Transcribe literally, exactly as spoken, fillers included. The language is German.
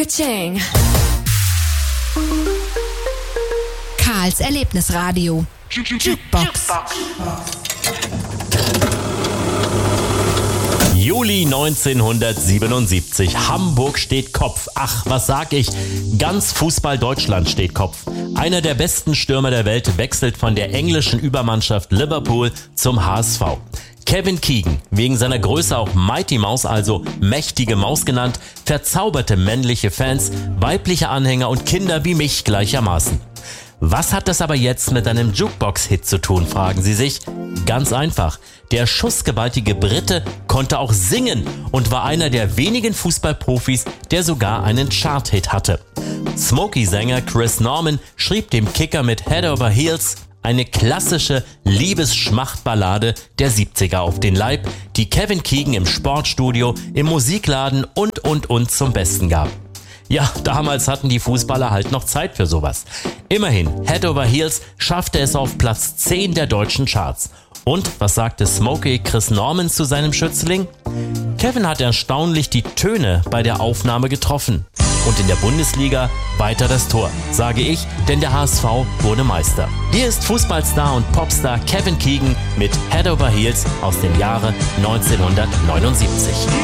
Ka-ching. Karls Erlebnisradio. Jukebox. Juli neunzehnhundertsiebenundsiebzig. Hamburg steht Kopf. Ach, was sag ich? Ganz Fußball-Deutschland steht Kopf. Einer der besten Stürmer der Welt wechselt von der englischen Übermannschaft Liverpool zum H S V. Kevin Keegan, wegen seiner Größe auch Mighty Mouse, also mächtige Maus genannt, verzauberte männliche Fans, weibliche Anhänger und Kinder wie mich gleichermaßen. Was hat das aber jetzt mit einem Jukebox-Hit zu tun, fragen Sie sich? Ganz einfach. Der schussgewaltige Brite konnte auch singen und war einer der wenigen Fußballprofis, der sogar einen Chart-Hit hatte. Smokey-Sänger Chris Norman schrieb dem Kicker mit Head Over Heels eine klassische Liebesschmachtballade der siebziger auf den Leib, die Kevin Keegan im Sportstudio, im Musikladen und und und zum Besten gab. Ja, damals hatten die Fußballer halt noch Zeit für sowas. Immerhin, Head Over Heels schaffte es auf Platz zehn der deutschen Charts. Und was sagte Smokey Chris Norman zu seinem Schützling? Kevin hat erstaunlich die Töne bei der Aufnahme getroffen. Und in der Bundesliga weiter das Tor, sage ich, denn der H S V wurde Meister. Hier ist Fußballstar und Popstar Kevin Keegan mit Head Over Heels aus dem Jahre neunzehnhundertneunundsiebzig.